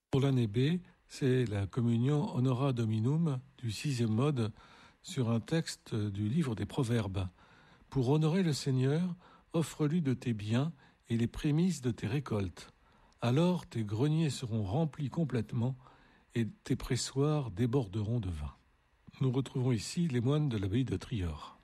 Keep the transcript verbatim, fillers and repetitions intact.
Pour l'année B, c'est la communion Honora Dominum du sixième mode sur un texte du livre des Proverbes. Pour honorer le Seigneur, offre-lui de tes biens et les prémices de tes récoltes. Alors tes greniers seront remplis complètement et tes pressoirs déborderont de vin. Nous retrouvons ici les moines de l'abbaye de Trior.